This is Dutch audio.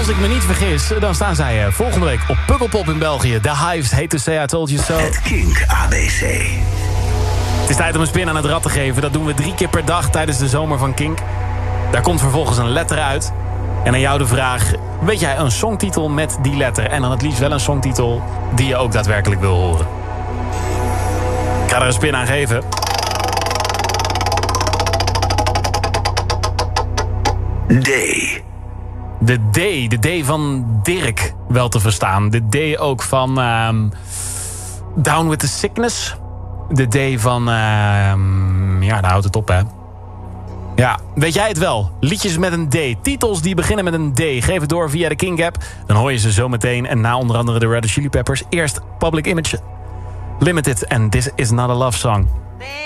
als ik me niet vergis, dan staan zij volgende week op Pukkelpop in België. The Hives, Hate to Say I Told You So. Het Kink ABC. Het is tijd om een spin aan het rad te geven. Dat doen we 3 keer per dag tijdens de zomer van Kink. Daar komt vervolgens een letter uit. En aan jou de vraag, weet jij een songtitel met die letter? En dan het liefst wel een songtitel die je ook daadwerkelijk wil horen. Ik ga er een spin aan geven. D. De D van Dirk wel te verstaan. De D ook van Down with the Sickness. De D van, ja, daar houdt het op, hè. Ja, weet jij het wel? Liedjes met een D. Titels die beginnen met een D. Geef het door via de Kink app. Dan hoor je ze zo meteen. En na onder andere de Red Hot Chili Peppers. Eerst Public Image Limited. En This Is Not a Love Song.